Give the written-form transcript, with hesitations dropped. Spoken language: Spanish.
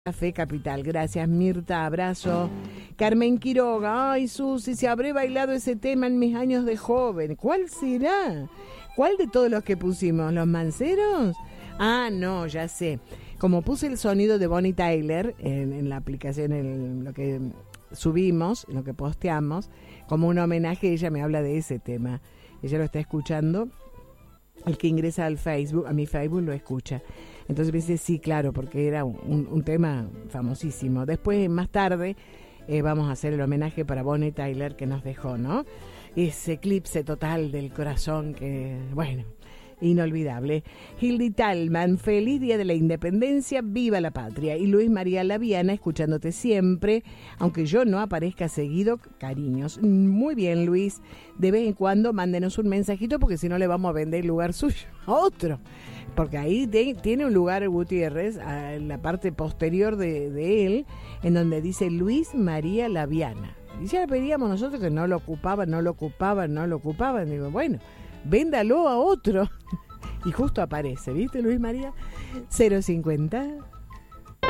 Café Capital. Gracias, Mirta, abrazo. Carmen Quiroga, ay, Susi, si habré bailado ese tema en mis años de joven. ¿Cuál será? ¿Cuál de todos los que pusimos? ¿Los manceros? Ah, no, ya sé. Como puse el sonido de Bonnie Tyler en la aplicación, en lo que subimos, en lo que posteamos, como un homenaje, ella me habla de ese tema. Ella lo está escuchando. El que ingresa al Facebook, a mi Facebook, lo escucha. Entonces me dice, sí, claro, porque era un tema famosísimo. Después, más tarde, vamos a hacer el homenaje para Bonnie Tyler que nos dejó, ¿no? Ese eclipse total del corazón que, bueno, inolvidable. Hildy Talman, feliz Día de la Independencia, viva la patria. Y Luis María Laviana, escuchándote siempre, aunque yo no aparezca seguido, cariños. Muy bien, Luis, de vez en cuando mándenos un mensajito porque si no le vamos a vender el lugar suyo a otro. Porque ahí tiene un lugar Gutiérrez, en la parte posterior de él, en donde dice Luis María Laviana. Y ya le pedíamos nosotros que no lo ocupaban. Digo, bueno, véndalo a otro. Y justo aparece, ¿viste, Luis María? 050